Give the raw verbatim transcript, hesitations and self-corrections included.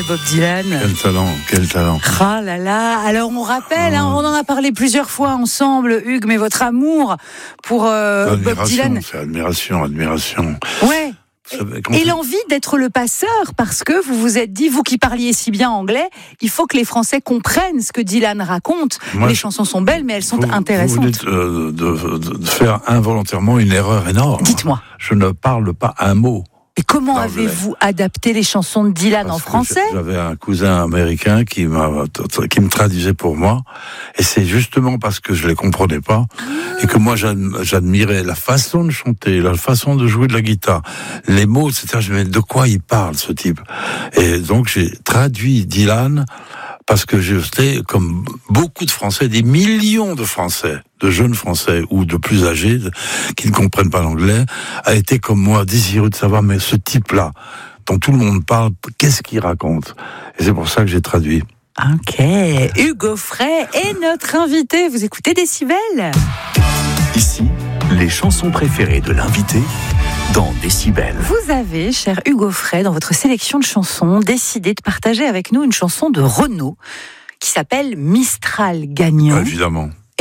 Bob Dylan. Quel talent, quel talent. Ah là là. Alors on rappelle, hein, on en a parlé plusieurs fois ensemble, Hugues, mais votre amour pour euh, Bob Dylan. C'est admiration, admiration. Ouais. Et l'envie d'être le passeur, parce que vous vous êtes dit, vous qui parliez si bien anglais, il faut que les Français comprennent ce que Dylan raconte. Moi, les chansons sont belles, mais elles sont vous, intéressantes. Vous venez de, de, de, de faire involontairement une erreur énorme. Dites-moi. Je ne parle pas un mot. Et comment avez-vous adapté les chansons de Dylan Parce en français ? J'avais un cousin américain qui m'a, qui me traduisait pour moi, et c'est justement parce que je les comprenais pas, et que moi j'admirais la façon de chanter, la façon de jouer de la guitare, les mots, et cetera. Je me disais, de quoi il parle, ce type ? Et donc j'ai traduit Dylan, parce que j'étais, comme beaucoup de Français, des millions de Français, de jeunes Français ou de plus âgés, qui ne comprennent pas l'anglais, a été comme moi, désireux de savoir, mais ce type-là, dont tout le monde parle, qu'est-ce qu'il raconte ? Et c'est pour ça que j'ai traduit. Ok, Hugues Aufray est notre invité. Vous écoutez Décibel ? Ici, les chansons préférées de l'invité dans Décibel. Vous avez, cher Hugues Aufray, dans votre sélection de chansons, décidé de partager avec nous une chanson de Renaud qui s'appelle Mistral gagnant. Ah, évidemment.